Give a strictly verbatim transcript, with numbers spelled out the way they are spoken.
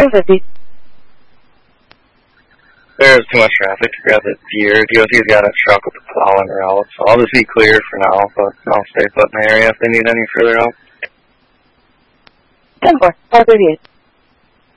ten fifty. There's too much traffic to grab that deer. D O T's got a truck with a plow on the route, so I'll just be clear for now, but I'll stay put in the area if they need any further help. ten four, five thirty-eight.